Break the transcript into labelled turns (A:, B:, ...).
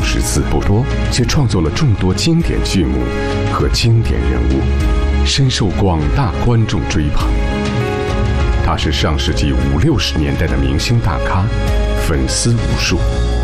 A: 识字不多，却创作了众多经典剧目和经典人物，深受广大观众追捧。他是上世纪50、60年代的明星大咖，粉丝无数。